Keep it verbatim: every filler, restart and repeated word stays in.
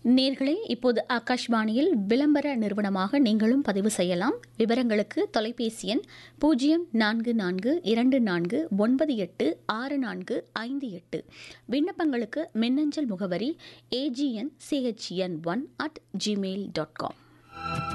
நேர்களே, இப்போது ஆகாஷ்வாணியில் விளம்பர நிறுவனமாக நீங்களும் பதிவு செய்யலாம். விவரங்களுக்கு தொலைபேசி எண் பூஜ்ஜியம் நான்கு நான்கு இரண்டு நான்கு ஒன்பது எட்டு ஆறு நான்கு ஐந்து எட்டு. விண்ணப்பங்களுக்கு மின்னஞ்சல் முகவரி AGN CHN one at Gmail dot com.